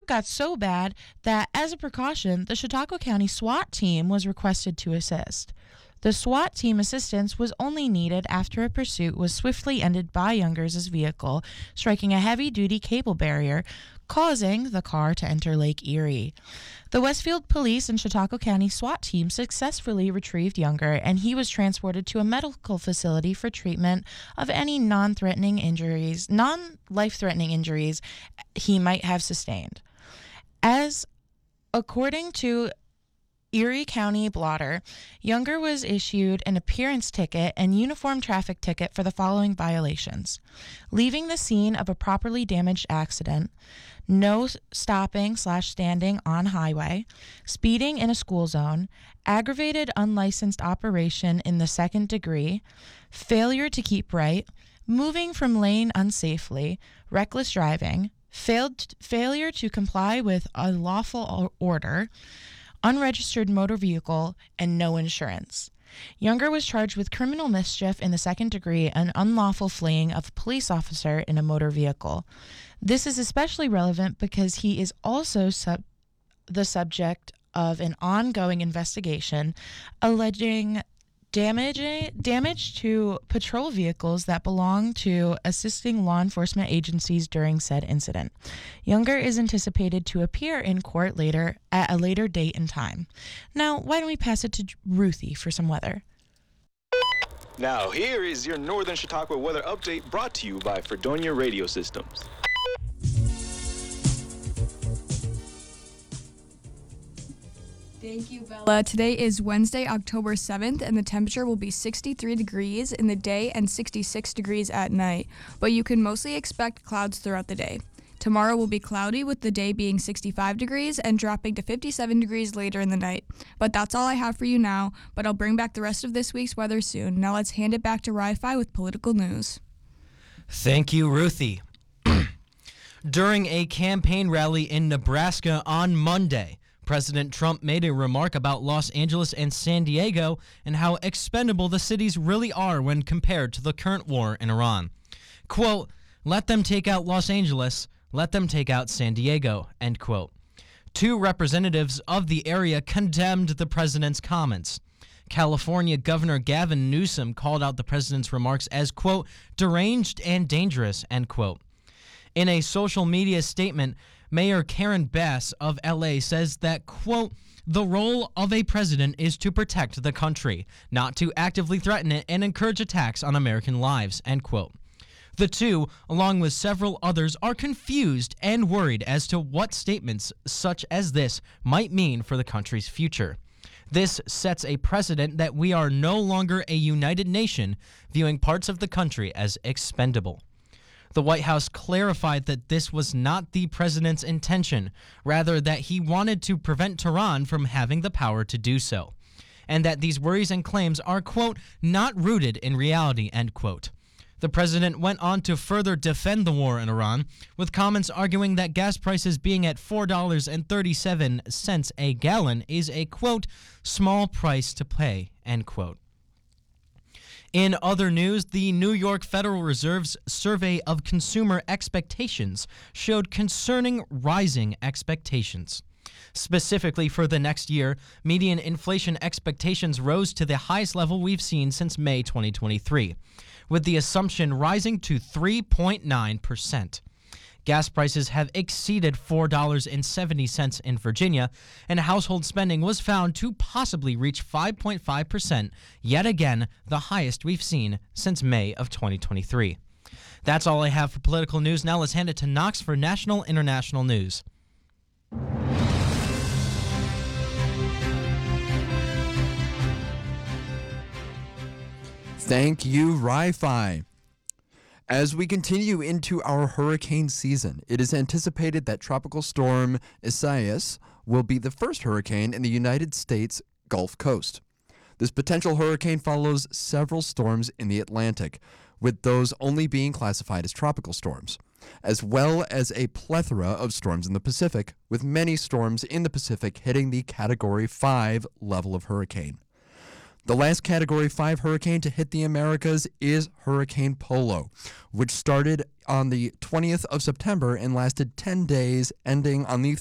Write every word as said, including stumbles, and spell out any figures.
got so bad that, as a precaution, the Chautauqua County SWAT team was requested to assist. The SWAT team assistance was only needed after a pursuit was swiftly ended by Youngers' vehicle, striking a heavy-duty cable barrier, causing the car to enter Lake Erie. The Westfield Police and Chautauqua County SWAT team successfully retrieved Younger, and he was transported to a medical facility for treatment of any non-threatening injuries, non-life-threatening injuries he might have sustained. As according to Erie County Blotter, Younger was issued an appearance ticket and uniform traffic ticket for the following violations: leaving the scene of a properly damaged accident, no stopping slash standing on highway, speeding in a school zone, aggravated unlicensed operation in the second degree, failure to keep right, moving from lane unsafely, reckless driving, failed failure to comply with a lawful order, unregistered motor vehicle, and no insurance. Younger was charged with criminal mischief in the second degree and unlawful fleeing of a police officer in a motor vehicle. This is especially relevant because he is also sub- the subject of an ongoing investigation alleging damage, damage to patrol vehicles that belong to assisting law enforcement agencies during said incident. Younger is anticipated to appear in court later at a later date and time. Now, why don't we pass it to Ruthie for some weather? Now, here is your Northern Chautauqua weather update brought to you by Fredonia Radio Systems. Thank you, Bella. Today is Wednesday, October seventh, and the temperature will be sixty-three degrees in the day and sixty-six degrees at night, but you can mostly expect clouds throughout the day. Tomorrow will be cloudy, with the day being sixty-five degrees and dropping to fifty-seven degrees later in the night. But that's all I have for you now, but I'll bring back the rest of this week's weather soon. Now let's hand it back to Ri-Fi with political news. Thank you, Ruthie. During a campaign rally in Nebraska on Monday, President Trump made a remark about Los Angeles and San Diego and how expendable the cities really are when compared to the current war in Iran. Quote, "Let them take out Los Angeles, let them take out San Diego," end quote. Two representatives of the area condemned the president's comments. California Governor Gavin Newsom called out the president's remarks as, quote, "deranged and dangerous," end quote. In a social media statement, Mayor Karen Bass of L A says that, quote, "the role of a president is to protect the country, not to actively threaten it and encourage attacks on American lives," end quote. The two, along with several others, are confused and worried as to what statements such as this might mean for the country's future. This sets a precedent that we are no longer a united nation, viewing parts of the country as expendable. The White House clarified that this was not the president's intention, rather that he wanted to prevent Tehran from having the power to do so, and that these worries and claims are, quote, "not rooted in reality," end quote. The president went on to further defend the war in Iran, with comments arguing that gas prices being at four dollars and thirty-seven cents a gallon is a, quote, "small price to pay," end quote. In other news, the New York Federal Reserve's survey of consumer expectations showed concerning rising expectations. Specifically for the next year, median inflation expectations rose to the highest level we've seen since May twenty twenty-three, with the assumption rising to three point nine percent. Gas prices have exceeded four dollars and seventy cents in Virginia, and household spending was found to possibly reach five point five percent, yet again the highest we've seen since May of twenty twenty-three. That's all I have for political news. Now let's hand it to Knox for national international news. Thank you, Ri-Fi. As we continue into our hurricane season, it is anticipated that Tropical Storm Isaias will be the first hurricane in the United States Gulf Coast. This potential hurricane follows several storms in the Atlantic, with those only being classified as tropical storms, as well as a plethora of storms in the Pacific, with many storms in the Pacific hitting the Category five level of hurricane. The last Category five hurricane to hit the Americas is Hurricane Polo, which started on the twentieth of September and lasted ten days, ending on the